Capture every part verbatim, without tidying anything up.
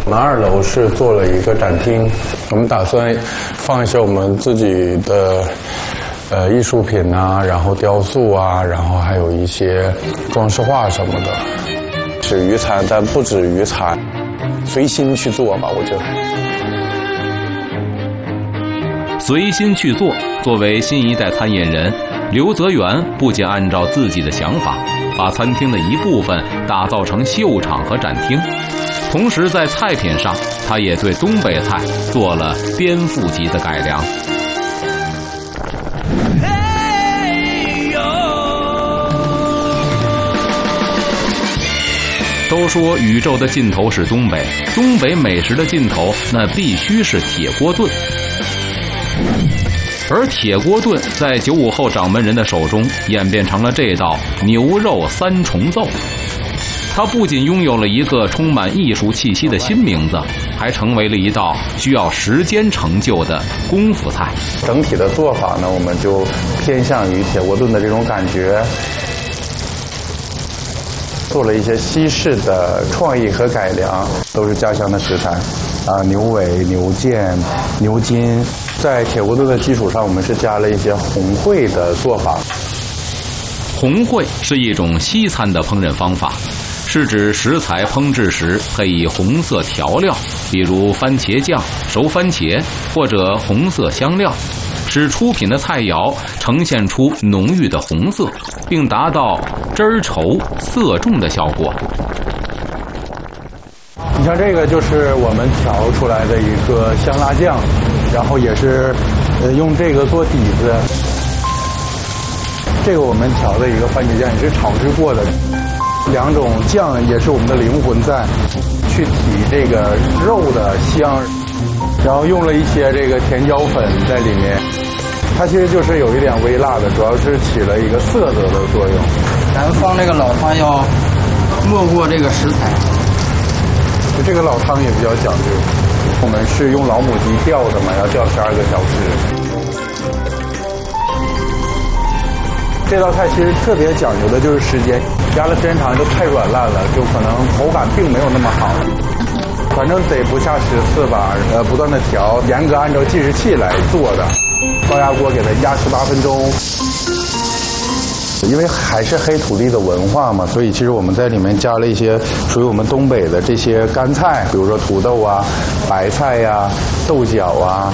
我们二楼是做了一个展厅，我们打算放一些我们自己的呃艺术品啊，然后雕塑啊，然后还有一些装饰画什么的。是渔餐，但不止渔餐，随心去做吧，我觉得。 随心去做，作为新一代餐饮人，刘泽元不仅按照自己的想法，把餐厅的一部分打造成秀场和展厅，同时在菜品上，他也对东北菜做了颠覆级的改良。都说宇宙的尽头是东北，东北美食的尽头那必须是铁锅炖。而铁锅炖在九五后掌门人的手中演变成了这道牛肉三重奏。它不仅拥有了一个充满艺术气息的新名字，还成为了一道需要时间成就的功夫菜。 整体的做法呢，我们就偏向于铁锅炖的这种感觉，做了一些西式的创意和改良，都是家乡的食材啊，牛尾、牛腱、牛筋。在铁锅炖的基础上，我们是加了一些红烩的做法。 红烩是一种西餐的烹饪方法，是指食材烹制时配以红色调料，比如番茄酱、熟番茄或者红色香料，使出品的菜肴呈现出浓郁的红色，并达到汁儿稠、色重的效果。 你像这个就是我们调出来的一个香辣酱，然后也是呃用这个做底子。这个我们调的一个番茄酱也是炒制过的，两种酱也是我们的灵魂在，去提这个肉的香，然后用了一些这个甜椒粉在里面。它其实就是有一点微辣的，主要是起了一个色泽的作用。 咱放这个老汤要没过这个食材， 这个老汤也比较讲究，我们是用老母鸡吊的嘛，要吊十二个小时。这道菜其实特别讲究的就是时间，压了时间长就太软烂了，就可能口感并没有那么好。反正得不下十次吧，呃，不断的调，严格按照计时器来做的。高压锅给它压十八分钟。因为还是黑土地的文化嘛，所以其实我们在里面加了一些属于我们东北的这些干菜，比如说土豆啊、白菜呀、啊、豆角啊。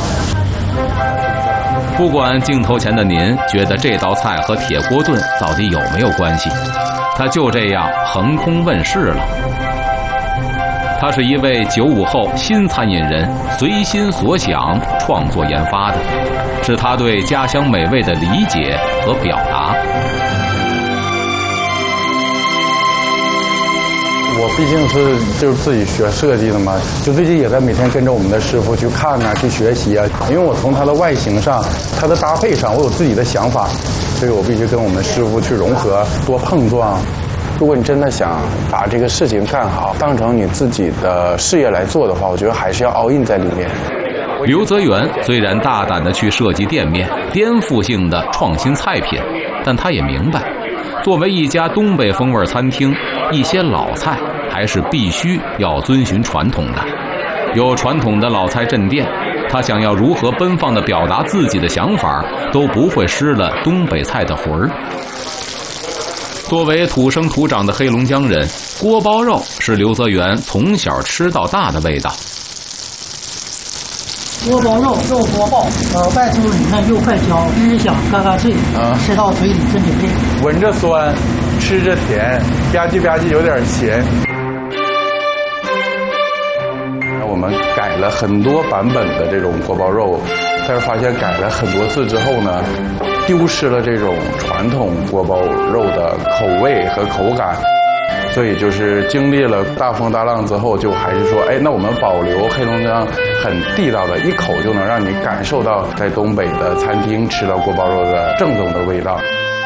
不管镜头前的您觉得这道菜和铁锅炖到底有没有关系，它就这样横空问世了。他是一位九五后新餐饮人，随心所想创作研发的，是他对家乡美味的理解和表达。 我毕竟是就是自己学设计的嘛，就最近也在每天跟着我们的师傅去看啊，去学习啊。因为我从它的外形上、它的搭配上，我有自己的想法，所以我必须跟我们师傅去融合，多碰撞。如果你真的想把这个事情干好，当成你自己的事业来做的话，我觉得还是要 all in 在里面。 刘泽元虽然大胆地去设计店面，颠覆性的创新菜品，但他也明白，作为一家东北风味餐厅，一些老菜还是必须要遵循传统的。有传统的老菜镇店，他想要如何奔放地表达自己的想法，都不会失了东北菜的魂儿。作为土生土长的黑龙江人，锅包肉是刘泽元从小吃到大的味道。 锅包肉，肉锅爆，呃，外酥里嫩又快焦，汁香嘎嘎脆，啊，吃到嘴里真解腻。 闻着酸，吃着甜，吧唧吧唧有点咸。我们改了很多版本的这种锅包肉，但是发现改了很多次之后呢，丢失了这种传统锅包肉的口味和口感。所以就是经历了大风大浪之后，就还是说，哎，那我们保留黑龙江很地道的，一口就能让你感受到在东北的餐厅吃到锅包肉的正宗的味道。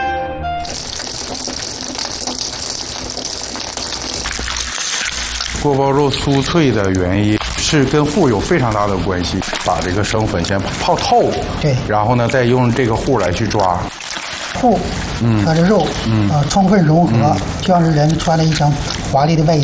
锅包肉酥脆的原因是跟糊有非常大的关系，把这个生粉先泡透， 对， 然后呢再用这个糊来去抓。 糊，嗯，和这肉，嗯，呃，充分融合，就让人穿了一层华丽的外衣。